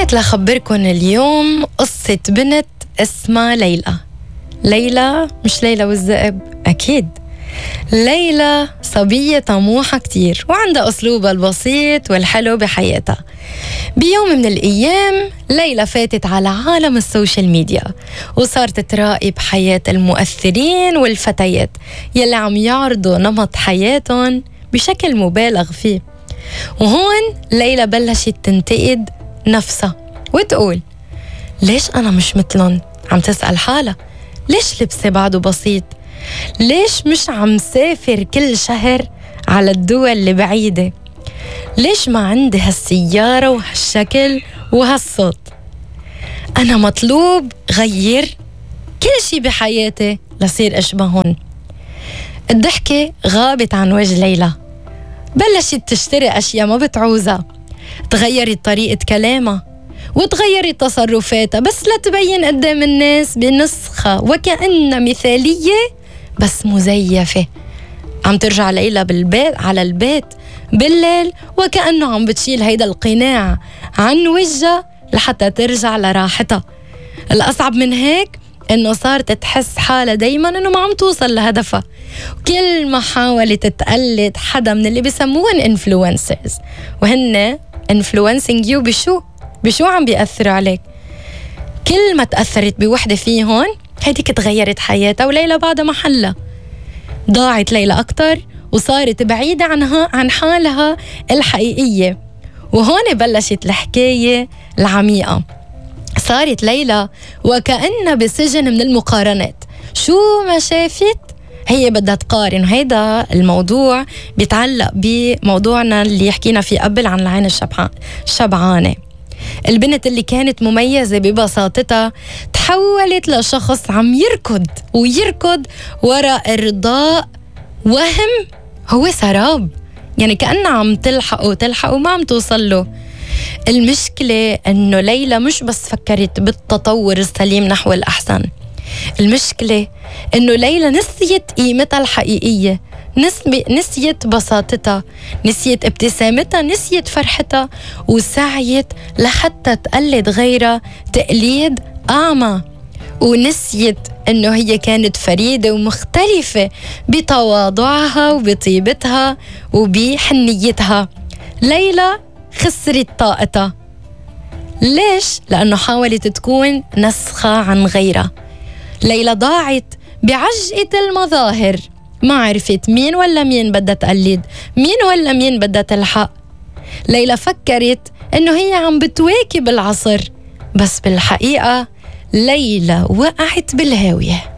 جيت لأخبركن اليوم قصة بنت اسمها ليلى. ليلى مش ليلى والذئب، أكيد. ليلى صبية طموحة كتير وعندها أسلوبها البسيط والحلو بحياتها. بيوم من الأيام ليلى فاتت على عالم السوشيال ميديا وصارت تراقب حياة المؤثرين والفتيات يلي عم يعرضوا نمط حياتهم بشكل مبالغ فيه. وهون ليلى بلشت تنتقد نفسها وتقول: ليش أنا مش مثلن؟ عم تسأل حالها: ليش لبسي بعده بسيط؟ ليش مش عم سافر كل شهر على الدول اللي بعيدة؟ ليش ما عندي هالسيارة وهالشكل وهالصوت؟ أنا مطلوب غير كل شي بحياتي لصير أشبهن. الضحكة غابت عن وجه ليلى، بلشت تشتري أشياء ما بتعوزها، تغيرت طريقة كلامها وتغيرت تصرفاتها بس لتبين قدام الناس بنسخة وكأنها مثالية بس مزيفة. عم ترجع ليلى على البيت بالليل وكأنه عم بتشيل هيدا القناع عن وجهها لحتى ترجع لراحتها. الأصعب من هيك إنه صارت تحس حالها دايما إنه ما عم توصل لهدفها، كل ما حاولت تقلد حدا من اللي بيسموهن انفلونسرز، وهن influencing you بشو عم بيأثروا عليك. كل ما تأثرت بوحدة فيهن هيديك تغيرت حياتها وليلى بعدها محلها. ضاعت ليلى أكتر وصارت بعيدة عن حالها الحقيقية. وهون بلشت الحكاية العميقة. صارت ليلى وكأنها بسجن من المقارنات، شو ما شافت هي بدها تقارن. وهيدا الموضوع بيتعلق بموضوعنا اللي حكينا فيه قبل عن العين الشبعانة. البنت اللي كانت مميزة ببساطتها تحولت لشخص عم يركض وراء إرضاء وهم هو سراب، يعني كأنها عم تلحق وما عم توصل له. المشكلة إنه ليلى مش بس فكرت بالتطور السليم نحو الأحسن، المشكلة إنه ليلى نسيت قيمتها الحقيقية، نسيت بساطتها، نسيت ابتسامتها، نسيت فرحتها، وسعيت لحتى تقلد غيرها تقليد أعمى. ونسيت إنه هي كانت فريدة ومختلفة بتواضعها وبطيبتها وبحنيتها. ليلى خسرت طاقتها. ليش؟ لأنه حاولت تكون نسخة عن غيرها. ليلى ضاعت بعجقة المظاهر، ما عرفت مين ولا مين بدها تقلد، مين ولا مين بدها تلحق. ليلى فكرت إنه هي عم بتواكب العصر، بس بالحقيقة ليلى وقعت بالهاوية.